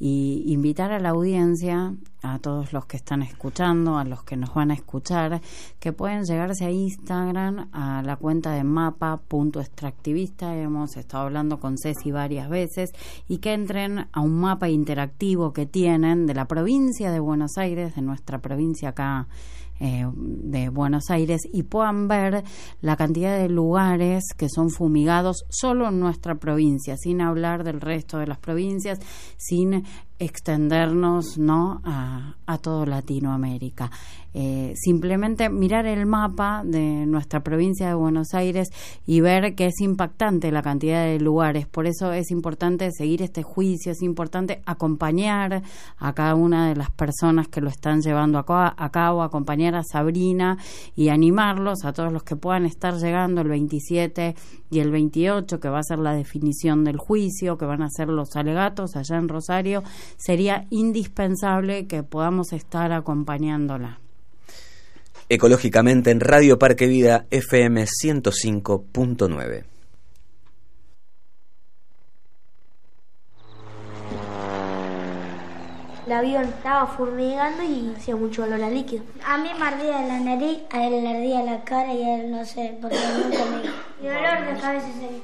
y invitar a la audiencia, a todos los que están escuchando, a los que nos van a escuchar, que pueden llegarse a Instagram, a la cuenta de mapa.extractivista. Hemos estado hablando con Ceci varias veces, y que entren a un mapa interactivo que tienen de la provincia de Buenos Aires, de nuestra provincia acá de Buenos Aires, y puedan ver la cantidad de lugares que son fumigados solo en nuestra provincia, sin hablar del resto de las provincias, sin extendernos, ¿no?, a toda Latinoamérica. Simplemente mirar el mapa de nuestra provincia de Buenos Aires y ver que es impactante la cantidad de lugares. Por eso es importante seguir este juicio, es importante acompañar a cada una de las personas que lo están llevando a cabo, acompañar a Sabrina y animarlos a todos los que puedan estar llegando el 27 y el 28, que va a ser la definición del juicio, que van a ser los alegatos allá en Rosario. Sería indispensable que podamos estar acompañándola. Ecológicamente en Radio Parque Vida FM 105.9. El avión estaba fumigando y hacía mucho olor a líquido. A mí me ardía la nariz, a él le ardía la cara y a él no sé, porque nunca me... Y dolor de cabeza se...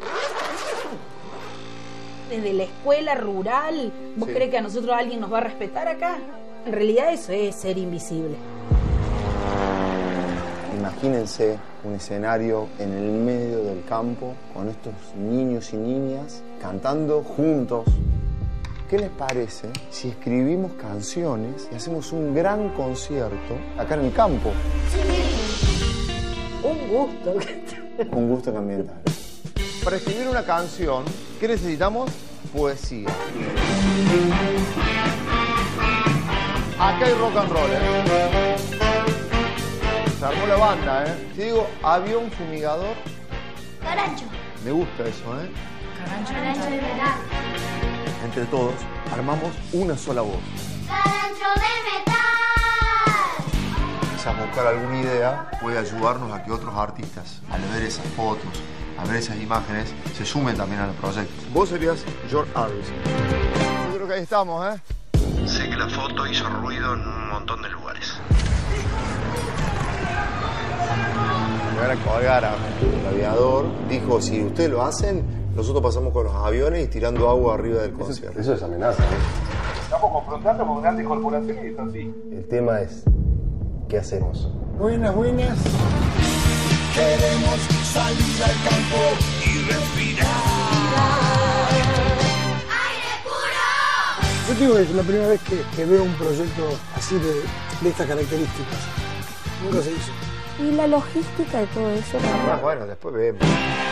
Desde la escuela rural, ¿vos crees que a nosotros alguien nos va a respetar acá? En realidad eso es ser invisible. Imagínense un escenario en el medio del campo con estos niños y niñas cantando juntos. ¿Qué les parece si escribimos canciones y hacemos un gran concierto acá en el campo? Un gusto. Un gusto ambiental. Para escribir una canción, ¿qué necesitamos? Poesía. Acá hay rock and roll, Se armó la banda, Si digo avión fumigador... Carancho. Me gusta eso, Carancho de metal. Entre todos, armamos una sola voz. ¡Carancho de metal! Quizás buscar alguna idea puede ayudarnos a que otros artistas, al ver esas fotos, al ver esas imágenes, se sumen también al proyecto. Vos serías George Harrison. Yo creo que ahí estamos, Sé que la foto hizo ruido en un montón de lugares. Me van a colgar a el aviador. Dijo, si ustedes lo hacen, nosotros pasamos con los aviones y tirando agua arriba del concierto. Eso es amenaza, Estamos confrontando con grandes corporaciones y es así. El tema es, ¿qué hacemos? Buenas. Queremos salir al campo y respirar. ¡Aire puro! Yo digo que es la primera vez que veo un proyecto así de estas características. Nunca se hizo. Y la logística de todo eso. Bueno, después vemos.